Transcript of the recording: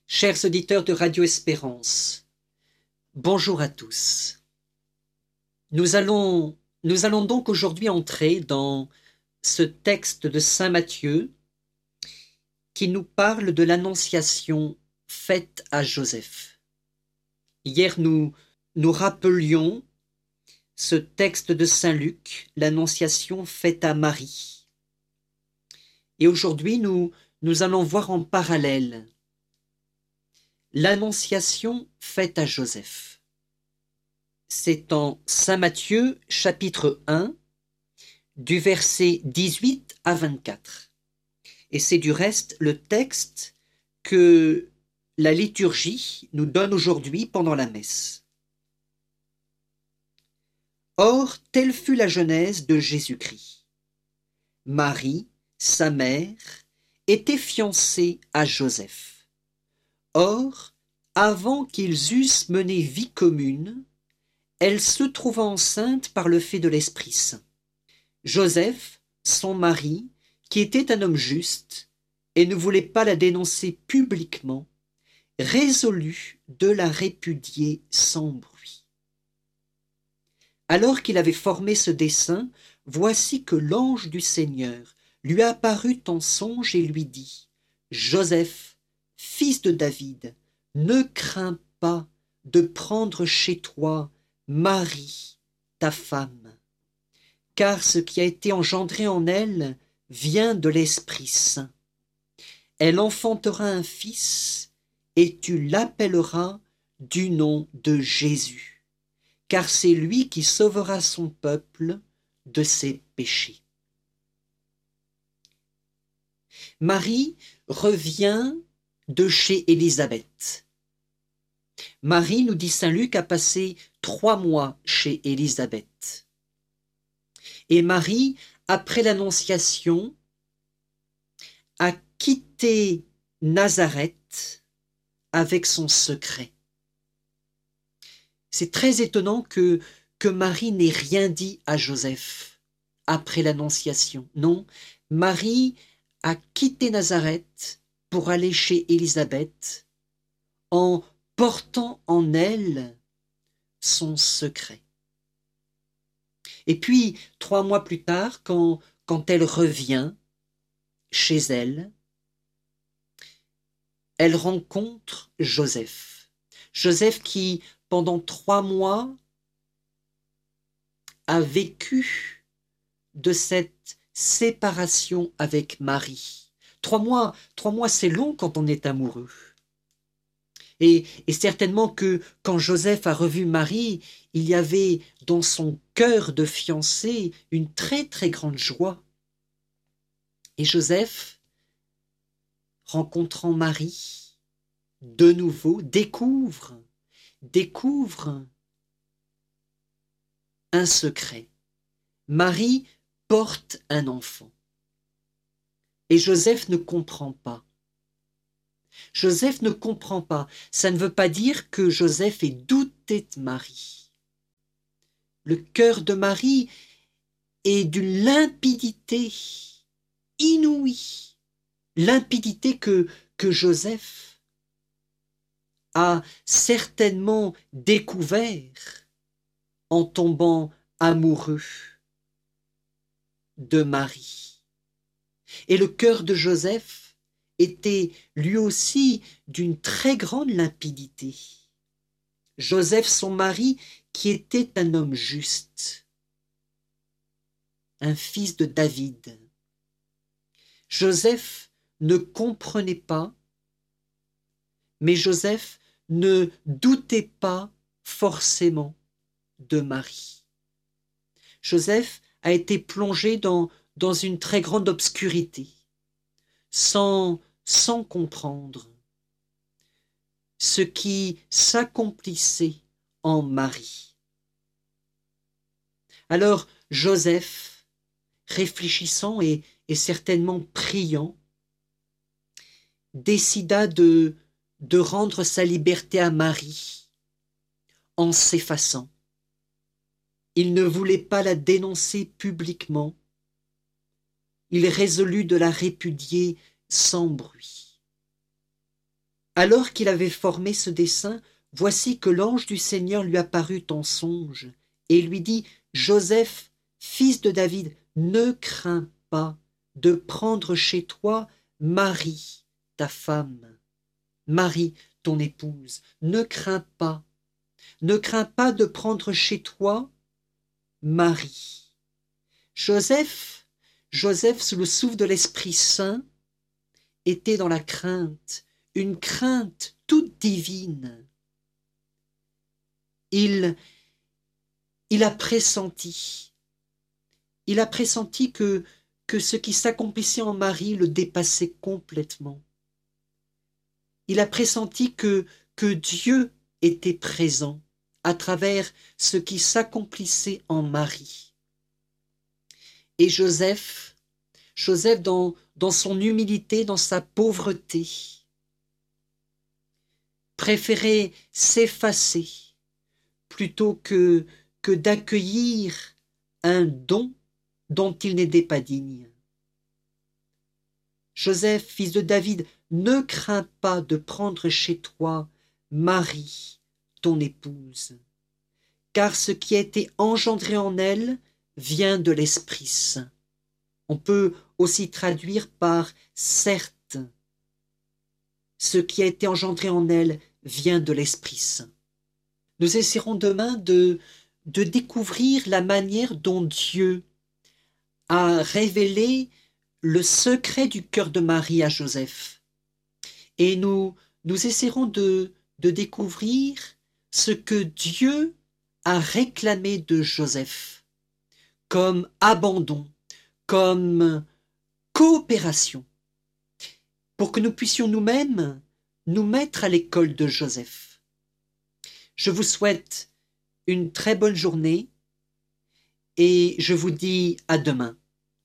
Chers auditeurs de Radio Espérance, bonjour à tous. Nous allons donc aujourd'hui entrer dans ce texte de saint Matthieu qui nous parle de l'annonciation faite à Joseph. Hier, nous rappelions ce texte de saint Luc, l'annonciation faite à Marie. Et aujourd'hui, nous allons voir en parallèle l'annonciation faite à Joseph. C'est en saint Matthieu, chapitre 1, du verset 18 à 24. Et c'est du reste le texte que la liturgie nous donne aujourd'hui pendant la messe. Or, telle fut la genèse de Jésus-Christ. Marie, sa mère, était fiancée à Joseph. Or, avant qu'ils eussent mené vie commune, elle se trouva enceinte par le fait de l'Esprit Saint. Joseph, son mari, qui était un homme juste et ne voulait pas la dénoncer publiquement, résolut de la répudier sans bruit. Alors qu'il avait formé ce dessein, voici que l'ange du Seigneur lui apparut en songe et lui dit : « Joseph, fils de David, ne crains pas de prendre chez toi Marie, ta femme, car ce qui a été engendré en elle vient de l'Esprit Saint. Elle enfantera un fils, et tu l'appelleras du nom de Jésus, car c'est lui qui sauvera son peuple de ses péchés. » Marie revient de chez Élisabeth. Marie, nous dit saint Luc, a passé 3 mois chez Élisabeth. Et Marie, après l'Annonciation, a quitté Nazareth avec son secret. C'est très étonnant que Marie n'ait rien dit à Joseph après l'Annonciation. Non, Marie a quitté Nazareth pour aller chez Élisabeth en portant en elle son secret. Et puis, 3 mois plus tard, quand elle revient chez elle, elle rencontre Joseph. Joseph qui, pendant 3 mois, a vécu de cette séparation avec Marie. 3 mois, c'est long quand on est amoureux. Et certainement que quand Joseph a revu Marie, il y avait dans son cœur de fiancé une très très grande joie. Et Joseph, rencontrant Marie, de nouveau découvre un secret. Marie porte un enfant. Et Joseph ne comprend pas. Joseph ne comprend pas. Ça ne veut pas dire que Joseph ait douté de Marie. Le cœur de Marie est d'une limpidité inouïe. Limpidité que Joseph a certainement découvert en tombant amoureux de Marie. Et le cœur de Joseph était lui aussi d'une très grande limpidité. Joseph, son mari, qui était un homme juste, un fils de David. Joseph ne comprenait pas, mais Joseph ne doutait pas forcément de Marie. Joseph a été plongé dans une très grande obscurité, sans comprendre ce qui s'accomplissait en Marie. Alors Joseph, réfléchissant et certainement priant, décida de rendre sa liberté à Marie en s'effaçant. Il ne voulait pas la dénoncer publiquement. Il résolut de la répudier sans bruit. Alors qu'il avait formé ce dessein, voici que l'ange du Seigneur lui apparut en songe et lui dit, Joseph, fils de David, ne crains pas de prendre chez toi Marie, ta femme, Marie, ton épouse. Ne crains pas de prendre chez toi Marie. Joseph, sous le souffle de l'Esprit Saint, était dans la crainte, une crainte toute divine. Il a pressenti que ce qui s'accomplissait en Marie le dépassait complètement. Il a pressenti que Dieu était présent à travers ce qui s'accomplissait en Marie. Et Joseph dans son humilité, dans sa pauvreté, préférait s'effacer plutôt que d'accueillir un don dont il n'était pas digne. Joseph, fils de David, ne crains pas de prendre chez toi Marie, ton épouse, car ce qui a été engendré en elle vient de l'Esprit Saint. On peut aussi traduire par certes, ce qui a été engendré en elle vient de l'Esprit Saint. Nous essaierons demain de découvrir la manière dont Dieu a révélé le secret du cœur de Marie à Joseph. Et nous essaierons de découvrir ce que Dieu a réclamé de Joseph comme abandon, comme coopération, pour que nous puissions nous-mêmes nous mettre à l'école de Joseph. Je vous souhaite une très bonne journée et je vous dis à demain.